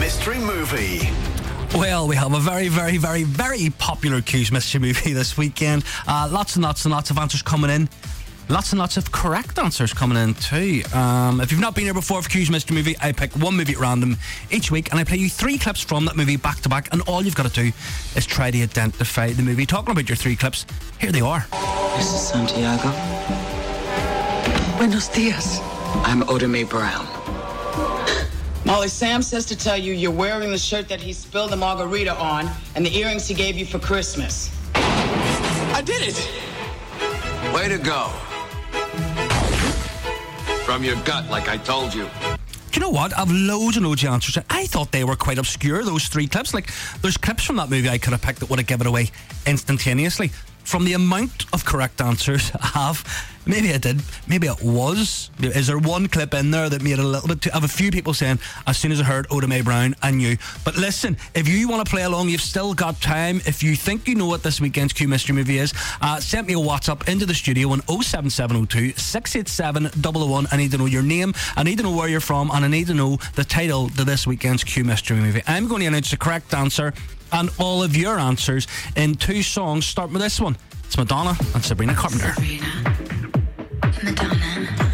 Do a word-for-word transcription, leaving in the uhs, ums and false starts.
Mystery Movie. Well, we have a very, very, very, very popular Q's Mystery Movie this weekend. Uh, lots and lots and lots of answers coming in. Lots and lots of correct answers coming in too. Um, if you've not been here before for Q's Mystery Movie, I pick one movie at random each week and I play you three clips from that movie back to back, and all you've got to do is try to identify the movie. Talking about your three clips, here they are. This is Santiago. Buenos dias. I'm Oda Mae Brown. Molly, Sam says to tell you you're wearing the shirt that he spilled the margarita on and the earrings he gave you for Christmas. I did it! Way to go. From your gut, like I told you. Do you know what? I've loads and loads of answers. I thought they were quite obscure, those three clips. Like, there's clips from that movie I could have picked that would have given it away instantaneously. From the amount of correct answers I have, maybe I did, maybe it was. Is there one clip in there that made it a little bit too... I have a few people saying, as soon as I heard Oda Mae Brown, I knew. But listen, if you want to play along, you've still got time. If you think you know what this weekend's Q Mystery Movie is, uh, send me a WhatsApp into the studio on oh seven seven oh two, six eight seven, one oh one. I need to know your name, I need to know where you're from, and I need to know the title to this weekend's Q Mystery Movie. I'm going to announce the correct answer and all of your answers in two songs. Start with this one. It's Madonna and Sabrina Carpenter. Sabrina, Madonna.